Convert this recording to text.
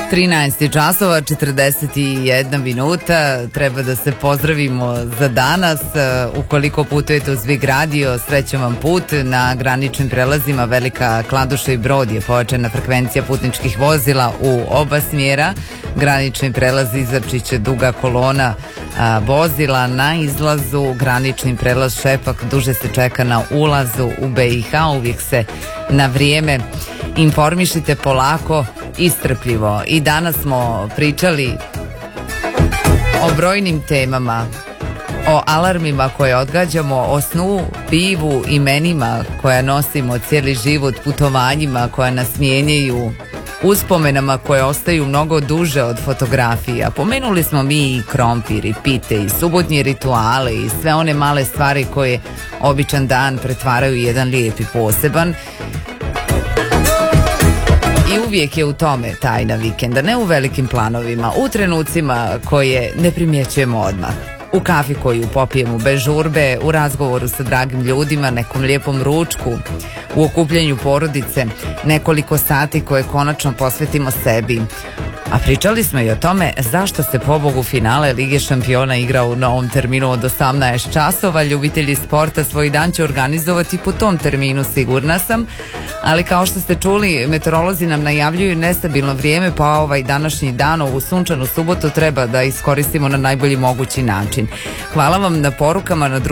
13 časova, 41 minuta, treba da se pozdravimo za danas. Ukoliko putujete uz Vig Radio, srećan vam put. Na graničnim prelazima Velika Kladuša i Brod je pojačana frekvencija putničkih vozila u oba smjera. Granični prelaz Izarčiće, duga kolona vozila. Na izlazu granični prelaz Šepak, duže se čeka na ulazu u BiH. Uvijek se na vrijeme informišite, polako i strpljivo. I danas smo pričali o brojnim temama, o alarmima koje odgađamo, o snu, pivu, imenima koja nosimo cijeli život, putovanjima koja nas mijenjaju, uspomenama koje ostaju mnogo duže od fotografija. Pomenuli smo mi i krompir, i pite, i subotnje rituale, i sve one male stvari koje običan dan pretvaraju jedan lijep i poseban. I uvijek je u tome tajna vikenda, ne u velikim planovima, u trenucima koje ne primjećujemo odmah. U kafi koju popijemo bez žurbe, u razgovoru sa dragim ljudima, nekom lijepom ručku, u okupljanju porodice, nekoliko sati koje konačno posvetimo sebi. A pričali smo i o tome zašto se pobogu finale Lige šampiona igra u novom terminu od 18 časova. Ljubitelji sporta svoj dan će organizovati po tom terminu, sigurna sam. Ali kao što ste čuli, meteorolozi nam najavljuju nestabilno vrijeme, pa ovaj današnji dan, ovu sunčanu subotu, treba da iskoristimo na najbolji mogući način. Hvala vam na porukama, na